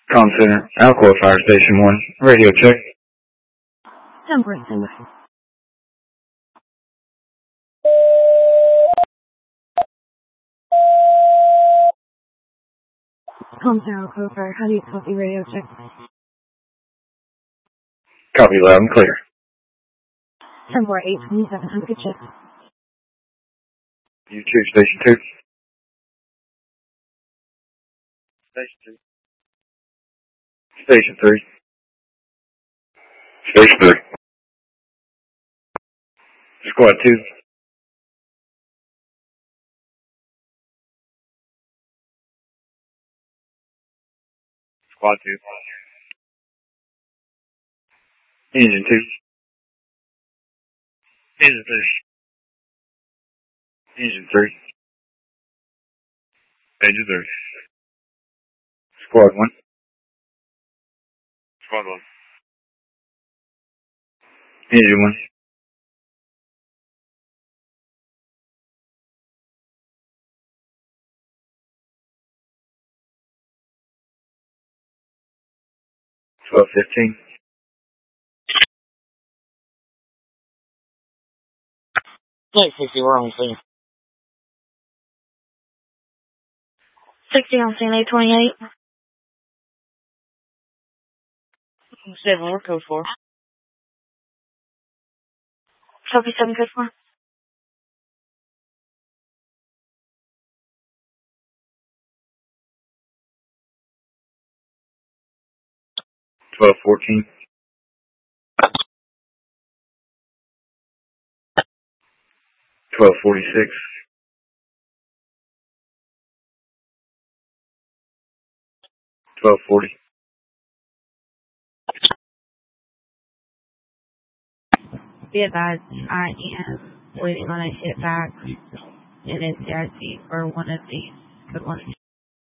Comm Center, Alcoa Fire Station 1, radio check. Temperate. Comm Center, Alcoa Fire, how do you copy radio check? Copy loud and clear. 10-4-8-27, how good check? U2, Station 2. Station 2. Station 3. Station 3. Squad 2. Squad 2. Engine 2. Engine 3. Engine 3. Engine 3. Squad 1. Squad 1. Engine 1. Squad 15. Flight 60, we're on scene. 60 on scene, 828. 7, we're code 4. Copy 7, code 4. Twelve 14. 1246. 1240. Be advised, I am waiting on a hit back in NCIC for one of these. Good one.